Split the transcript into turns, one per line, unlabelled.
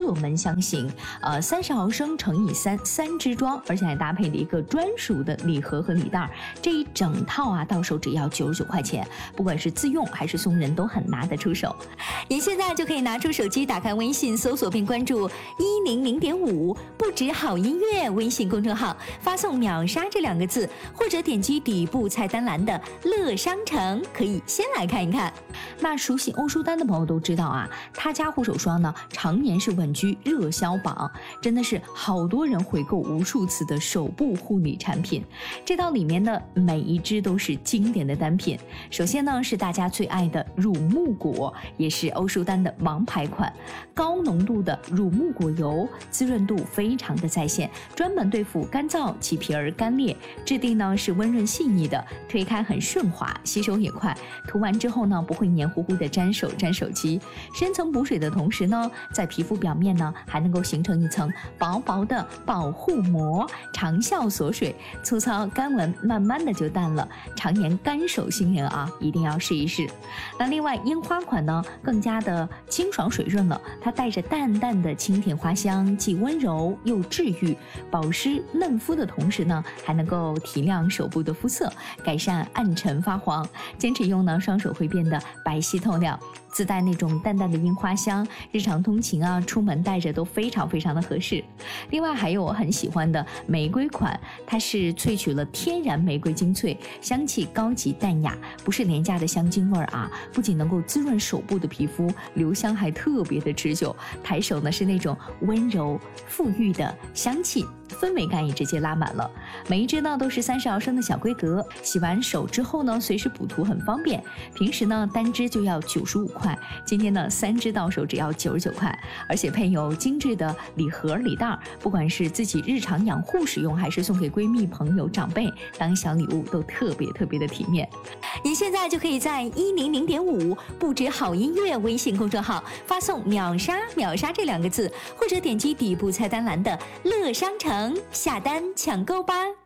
热门香型，30毫升乘以3支装，而且还搭配了一个专属的礼盒和礼袋，这一整套啊到手只要99块钱，不管是自用还是送人都很拿得出手。您现在就可以拿出手机，打开微信搜索并关注100.5不止好音乐微信公众号，发送秒杀这2个字，或者点击底部菜单栏的乐商城，可以先来看一看。那熟悉欧舒丹的朋友都知道啊，他家护手霜呢常年是稳居热销榜，真的是好多人回购无数次的手部护理产品。这套里面的每一支都是经典的单品。首先呢是大家最爱的乳木果，也是欧舒丹的王牌款，高浓度的乳木果油，滋润度非常的在线，专门对付干燥、起皮儿、干裂，质地呢是温润细腻的，推开很顺滑，吸收也快，涂完之后呢不会黏糊糊的粘手粘手机，深层补水的同时呢，在皮肤表面呢还能够形成一层薄薄的保护膜，长效锁水，粗糙干纹慢慢的就淡了，常年干手新人啊一定要试一试。那另外樱花款呢更加的清爽水润了，它带着淡淡的清甜花香，既温柔又治愈，保湿嫩肤的同时呢还能够提亮手部的肤色，改善暗沉发黄，坚持用呢双手会变得白皙透亮，自带那种淡淡的樱花香，日常通勤啊出门带着都非常非常的合适。另外还有我很喜欢的玫瑰款，它是萃取了天然玫瑰精粹，香气高级淡雅，不是廉价的香精味啊，不仅能够滋润手部的皮肤，留香还特别的持久，抬手呢是那种温柔馥郁的香气，氛围感也直接拉满了。每一支呢都是30毫升的小规格，洗完手之后呢随时补涂很方便，平时呢单支就要95块，今天呢3支到手只要99块，而且配有精致的礼盒礼袋，不管是自己日常养护使用，还是送给闺蜜朋友长辈当小礼物，都特别的体面。您现在就可以在100.5不止好音乐微信公众号发送秒杀这2个字，或者点击底部菜单栏的乐商城下单抢购吧。